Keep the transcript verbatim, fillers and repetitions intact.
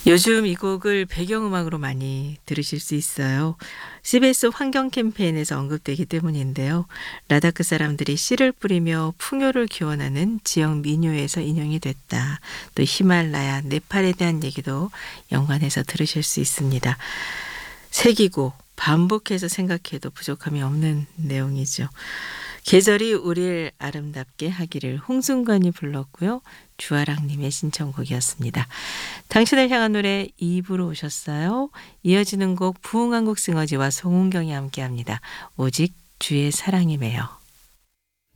요즘 이 곡을 배경음악으로 많이 들으실 수 있어요. 씨비에스 환경 캠페인에서 언급되기 때문인데요. 라다크 사람들이 씨를 뿌리며 풍요를 기원하는 지역 민요에서 인용이 됐다. 또 히말라야, 네팔에 대한 얘기도 연관해서 들으실 수 있습니다. 새기고 반복해서 생각해도 부족함이 없는 내용이죠. 계절이 우릴 아름답게 하기를 홍순관이 불렀고요. 주아랑님의 신청곡이었습니다. 당신을 향한 노래 이 부로 오셨어요. 이어지는 곡 부흥한국 싱어지와 송은경이 함께합니다. 오직 주의 사랑이매요.